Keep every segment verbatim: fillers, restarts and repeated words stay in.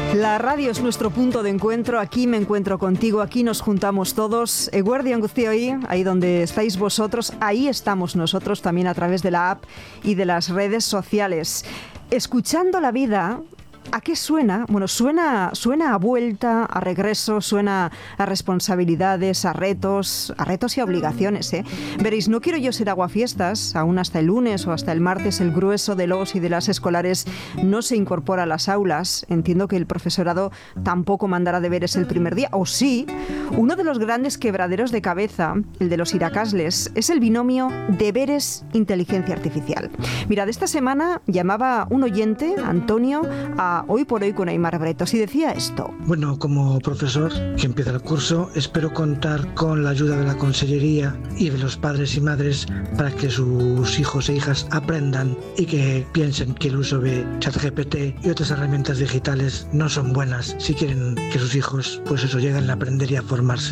La radio es nuestro punto de encuentro, aquí me encuentro contigo, aquí nos juntamos todos. Eguerdion Guztioi, ahí donde estáis vosotros, ahí estamos nosotros también a través de la app y de las redes sociales. Escuchando la vida, ¿a qué suena? Bueno, suena, suena a vuelta, a regreso, suena a responsabilidades, a retos, a retos y a obligaciones, ¿eh? Veréis, no quiero yo ser aguafiestas, aún hasta el lunes o hasta el martes el grueso de los y de las escolares no se incorpora a las aulas. Entiendo que el profesorado tampoco mandará deberes el primer día, o sí. Uno de los grandes quebraderos de cabeza, el de los iracasles, es el binomio deberes-inteligencia artificial. Mirad, esta semana llamaba un oyente, Antonio, a Hoy por Hoy con Aimar Bretos y decía esto. Bueno, como profesor que empieza el curso, espero contar con la ayuda de la consellería y de los padres y madres para que sus hijos e hijas aprendan y que piensen que el uso de ChatGPT y otras herramientas digitales no son buenas si quieren que sus hijos, pues eso, lleguen a aprender y a formarse.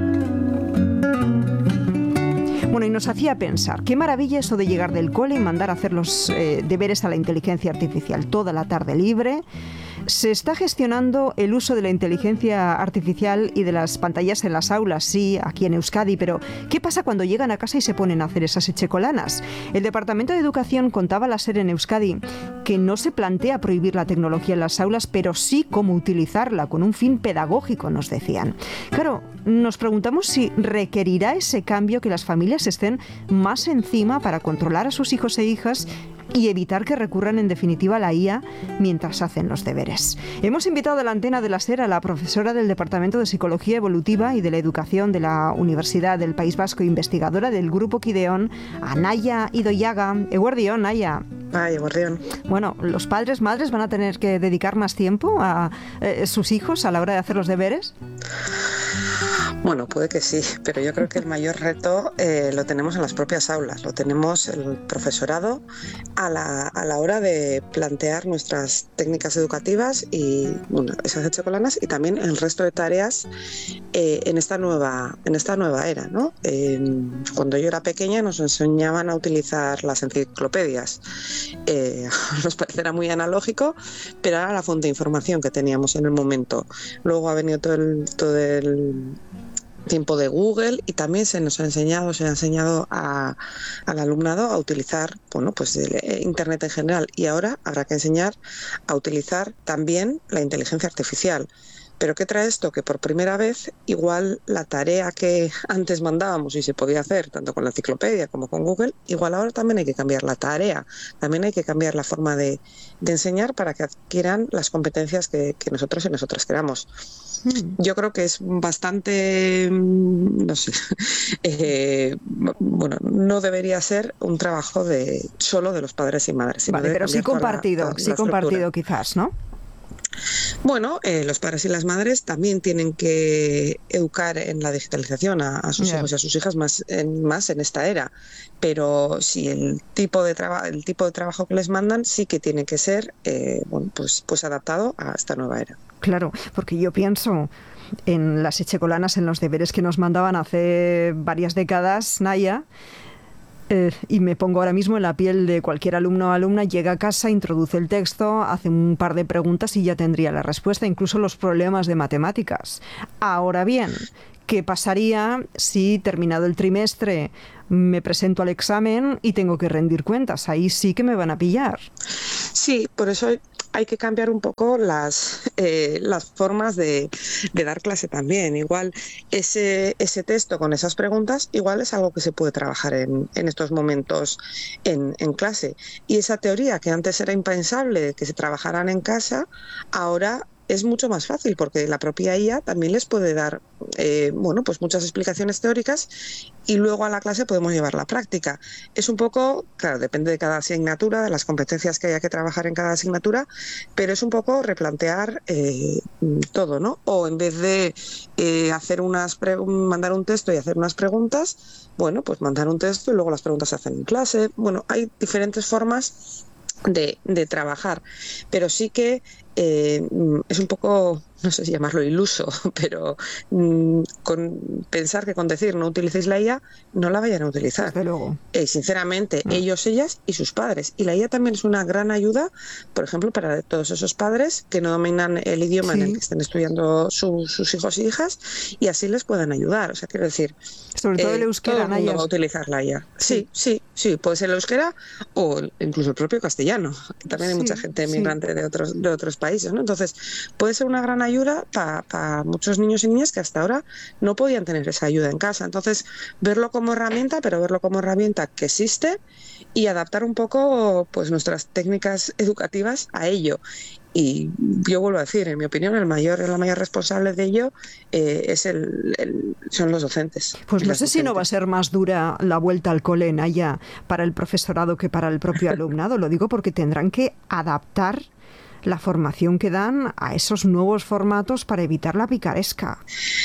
Bueno, y nos hacía pensar, qué maravilla eso de llegar del cole y mandar a hacer los eh, deberes a la inteligencia artificial toda la tarde libre. Se está gestionando el uso de la inteligencia artificial y de las pantallas en las aulas, sí, aquí en Euskadi, pero ¿qué pasa cuando llegan a casa y se ponen a hacer esas echecolanas? El Departamento de Educación contaba la SER en Euskadi que no se plantea prohibir la tecnología en las aulas, pero sí cómo utilizarla con un fin pedagógico, nos decían. Claro, nos preguntamos si requerirá ese cambio que las familias estén más encima para controlar a sus hijos e hijas y evitar que recurran en definitiva a la I A mientras hacen los deberes. Hemos invitado a la antena de la SER a la profesora del Departamento de Psicología Evolutiva y de la Educación de la Universidad del País Vasco, investigadora del Grupo Kideon, a Nahia Idoiaga. Eguerdion, Nahia. Ay, Eguerdion. Bueno, ¿los padres, madres van a tener que dedicar más tiempo a eh, sus hijos a la hora de hacer los deberes? Bueno, puede que sí, pero yo creo que el mayor reto eh, lo tenemos en las propias aulas, lo tenemos el profesorado a la, a la hora de plantear nuestras técnicas educativas y bueno, esas echecolanas y también el resto de tareas eh, en esta nueva en esta nueva era, ¿no? Eh, cuando yo era pequeña nos enseñaban a utilizar las enciclopedias. Eh, nos parecerá muy analógico, pero era la fuente de información que teníamos en el momento. Luego ha venido todo el, todo el tiempo de Google y también se nos ha enseñado, se ha enseñado a, al alumnado a utilizar, bueno, pues el Internet en general, y ahora habrá que enseñar a utilizar también la inteligencia artificial. Pero ¿qué trae esto? Que por primera vez igual la tarea que antes mandábamos y se podía hacer tanto con la enciclopedia como con Google, igual ahora también hay que cambiar la tarea, también hay que cambiar la forma de, de enseñar para que adquieran las competencias que, que nosotros y nosotras queramos. Yo creo que es bastante, no sé, eh, bueno, no debería ser un trabajo de solo de los padres y madres. Vale, pero sí compartido, la, sí la compartido quizás, ¿no? Bueno, eh, los padres y las madres también tienen que educar en la digitalización a, a sus yeah. hijos y a sus hijas más en, más en esta era, pero si el tipo de trabajo el tipo de trabajo que les mandan sí que tiene que ser eh, bueno, pues, pues adaptado a esta nueva era. Claro, porque yo pienso en las echecolanas, en los deberes que nos mandaban hace varias décadas, Nahia. Eh, y me pongo ahora mismo en la piel de cualquier alumno o alumna, llega a casa, introduce el texto, hace un par de preguntas y ya tendría la respuesta, incluso los problemas de matemáticas. Ahora bien, ¿qué pasaría si terminado el trimestre me presento al examen y tengo que rendir cuentas? Ahí sí que me van a pillar. Sí, por eso hay que cambiar un poco las, eh, las formas de, de dar clase también. Igual ese, ese texto con esas preguntas, igual es algo que se puede trabajar en, en estos momentos en, en clase. Y esa teoría que antes era impensable que se trabajaran en casa, ahora es mucho más fácil porque la propia I A también les puede dar eh, bueno, pues muchas explicaciones teóricas y luego a la clase podemos llevar la práctica. Es un poco, claro, depende de cada asignatura, de las competencias que haya que trabajar en cada asignatura, pero es un poco replantear eh, todo, ¿no? O en vez de eh, hacer unas pre- mandar un texto y hacer unas preguntas, bueno, pues mandar un texto y luego las preguntas se hacen en clase. Bueno, hay diferentes formas de, de trabajar, pero sí que Eh, es un poco no sé si llamarlo iluso, pero mmm, con pensar que con decir no utilicéis la I A, no la vayan a utilizar. Desde luego. Eh, sinceramente, Mm. ellos, ellas y sus padres. Y la I A también es una gran ayuda, por ejemplo, para todos esos padres que no dominan el idioma Sí. en el que estén estudiando su, sus hijos y hijas, y así les puedan ayudar. O sea, quiero decir, Sobre todo el eh, euskera, todo el mundo Nayas. va a utilizar la I A. Sí. Sí, sí, sí, puede ser el euskera o incluso el propio castellano, que también hay Sí, mucha gente sí. migrante de otros, de otros países, ¿no? Entonces, puede ser una gran ayuda para pa muchos niños y niñas que hasta ahora no podían tener esa ayuda en casa. Entonces, verlo como herramienta, pero verlo como herramienta que existe y adaptar un poco pues nuestras técnicas educativas a ello. Y yo vuelvo a decir, en mi opinión, el mayor, la mayor responsable de ello eh, es el, el, son los docentes. Pues y no las sé si no va a docentes. ser más dura la vuelta al cole, Naya, para el profesorado que para el propio alumnado. Lo digo porque tendrán que adaptar la formación que dan a esos nuevos formatos para evitar la picaresca.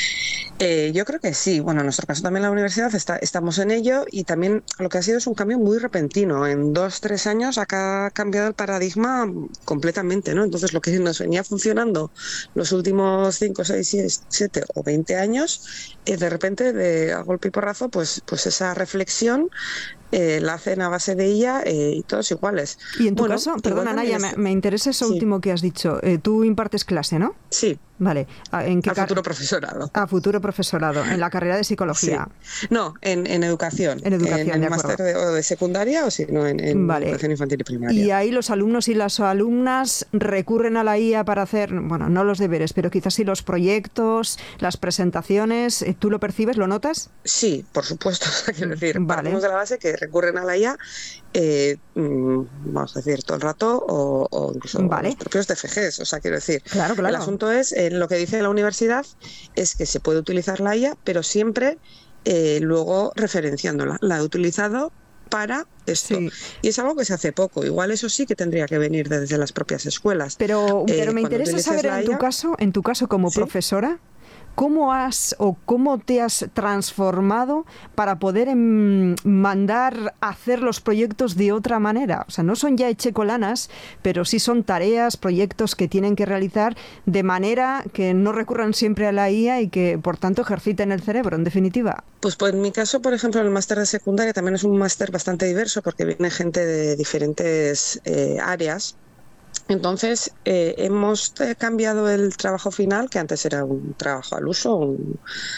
Eh, yo creo que sí. Bueno, en nuestro caso también la universidad está, estamos en ello, y también lo que ha sido es un cambio muy repentino. En dos, tres años ha cambiado el paradigma completamente, ¿no? Entonces, lo que nos venía funcionando los últimos cinco, seis, siete o veinte años, eh, de repente, de a golpe y porrazo, pues, pues esa reflexión Eh, la hacen a base de ella eh, y todos iguales. Y en tu bueno, caso, perdona Naya, es... me, me interesa eso sí. último que has dicho. Eh, tú impartes clase, ¿no? Sí. Vale. ¿En qué a car... futuro profesorado. A futuro profesorado, en la carrera de psicología. Sí. No, en, en educación. En educación, en, de en acuerdo. máster de, o de secundaria o si no, en, en vale. educación infantil y primaria. Y ahí los alumnos y las alumnas recurren a la I A para hacer, bueno, no los deberes, pero quizás sí los proyectos, las presentaciones. ¿Tú lo percibes, lo notas? Sí, por supuesto. Quiero decir, vale. partimos de la base que recurren a la I A, eh, vamos a decir, todo el rato, o, o incluso vale. los propios D F Gs. O sea, quiero decir, claro, claro. el asunto es, eh, lo que dice la universidad es que se puede utilizar la I A, pero siempre eh, luego referenciándola. La he utilizado para esto. Sí. Y es algo que se hace poco. Igual eso sí que tendría que venir desde las propias escuelas. Pero, eh, pero me interesa saber en tu caso, en tu caso como ¿sí? profesora, ¿cómo has o cómo te has transformado para poder em, mandar a hacer los proyectos de otra manera? O sea, no son ya echecolanas, pero sí son tareas, proyectos que tienen que realizar de manera que no recurran siempre a la I A y que, por tanto, ejerciten el cerebro, en definitiva. Pues, pues en mi caso, por ejemplo, el máster de secundaria también es un máster bastante diverso porque viene gente de diferentes eh, áreas. Entonces, eh, hemos eh, cambiado el trabajo final, que antes era un trabajo al uso, un,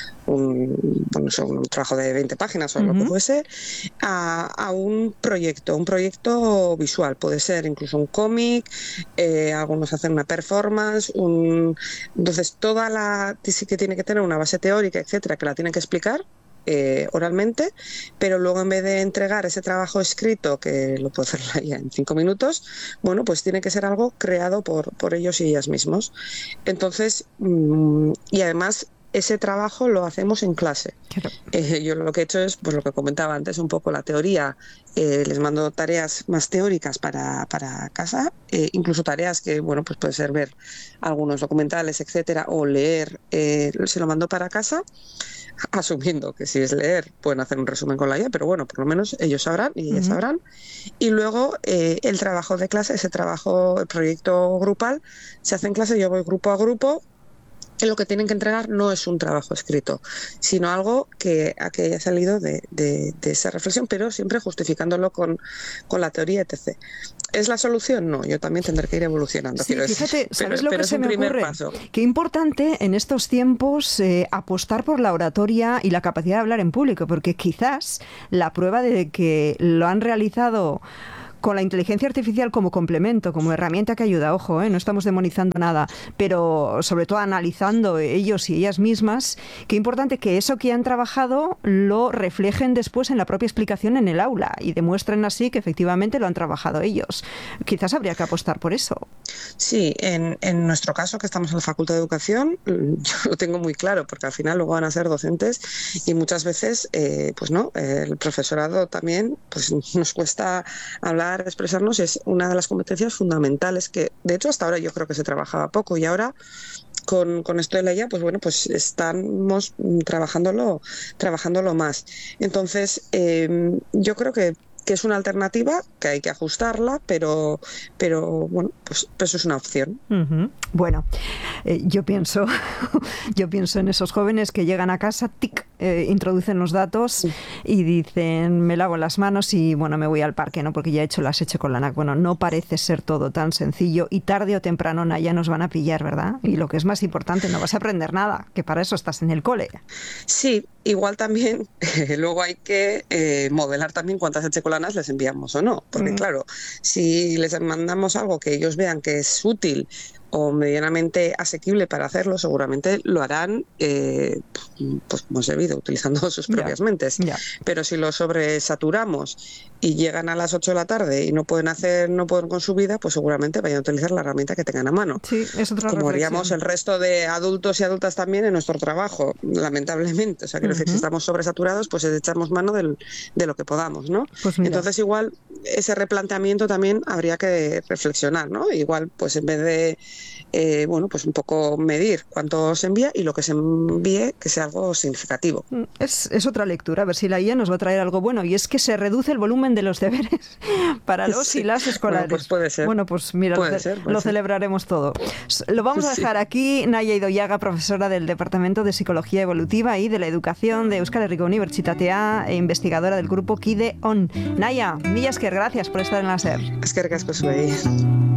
un, bueno, un trabajo de veinte páginas o uh-huh. lo que fuese, a, a un proyecto, un proyecto visual. Puede ser incluso un cómic, eh, algunos hacen una performance, un... entonces toda la... sí que tiene que tener una base teórica, etcétera, que la tienen que explicar Eh, oralmente, pero luego en vez de entregar ese trabajo escrito, que lo puedo hacer ya en cinco minutos, bueno, pues tiene que ser algo creado por, por ellos y ellas mismos. Entonces, mmm, y además ese trabajo lo hacemos en clase. Claro. Eh, yo lo que he hecho es, pues lo que comentaba antes, un poco la teoría. Eh, les mando tareas más teóricas para, para casa, eh, incluso tareas que, bueno, pues puede ser ver algunos documentales, etcétera, o leer, eh, se lo mando para casa, asumiendo que si es leer pueden hacer un resumen con la I A, pero bueno, por lo menos ellos sabrán y ellas uh-huh. sabrán. Y luego eh, el trabajo de clase, ese trabajo, el proyecto grupal, se hace en clase, yo voy grupo a grupo. Que lo que tienen que entregar no es un trabajo escrito, sino algo que, a que haya salido de, de, de esa reflexión, pero siempre justificándolo con, con la teoría, etcétera. ¿Es la solución? No, yo también tendré que ir evolucionando. Sí, fíjate, decir. ¿sabes pero, lo pero que se me ocurre? Paso. Qué importante en estos tiempos eh, apostar por la oratoria y la capacidad de hablar en público, porque quizás la prueba de que lo han realizado con la inteligencia artificial como complemento, como herramienta que ayuda, ojo, ¿eh? No estamos demonizando nada, pero sobre todo analizando ellos y ellas mismas, qué importante que eso que han trabajado lo reflejen después en la propia explicación en el aula y demuestren así que efectivamente lo han trabajado ellos. Quizás habría que apostar por eso. Sí, en, en nuestro caso, que estamos en la Facultad de Educación, yo lo tengo muy claro, porque al final luego van a ser docentes y muchas veces, eh, pues no, el profesorado también pues nos cuesta hablar, expresarnos, es una de las competencias fundamentales que, de hecho, hasta ahora yo creo que se trabajaba poco y ahora con, con esto de la I A, pues bueno, pues estamos trabajándolo, trabajándolo más. Entonces, eh, yo creo que que es una alternativa, que hay que ajustarla, pero, pero bueno, pues, pues eso es una opción. Uh-huh. Bueno, eh, yo pienso, yo pienso en esos jóvenes que llegan a casa, tic, eh, introducen los datos sí. y dicen, me lavo las manos y bueno, me voy al parque, ¿no? Porque ya he hecho las hecho con la N A C. Bueno, no parece ser todo tan sencillo y tarde o temprano, Naya, nos van a pillar, ¿verdad? Y lo que es más importante, no vas a aprender nada, que para eso estás en el cole. Sí, igual también, eh, luego hay que eh, modelar también cuántas hechecolanas les enviamos o no, porque mm. claro, si les mandamos algo que ellos vean que es útil o medianamente asequible para hacerlo, seguramente lo harán eh, pues como es debido, utilizando sus propias yeah. mentes. Yeah. Pero si lo sobresaturamos y llegan a las ocho de la tarde y no pueden hacer, no pueden con su vida, pues seguramente vayan a utilizar la herramienta que tengan a mano. Sí, es otra como reflexión. haríamos el resto de adultos y adultas también en nuestro trabajo, lamentablemente. O sea, quiero uh-huh. decir, si estamos sobresaturados, pues echamos mano del, de lo que podamos, ¿no? Pues entonces igual ese replanteamiento también habría que reflexionar, ¿no? Igual, pues en vez de Eh, bueno, pues un poco medir cuánto se envía y lo que se envíe que sea algo significativo. Es, es otra lectura, a ver si la I A nos va a traer algo bueno, y es que se reduce el volumen de los deberes para los sí. y las escolares. Bueno, pues puede ser. Bueno, pues mira, puede lo, ser, puede lo ser. celebraremos todo. Lo vamos a dejar sí. aquí. Naya Idoiaga, profesora del Departamento de Psicología Evolutiva y de la Educación de Euskal Herriko Unibertsitatea e investigadora del grupo Kide On. Naya, mila esker, gracias por estar en la SER. Eskerrik asko zuei.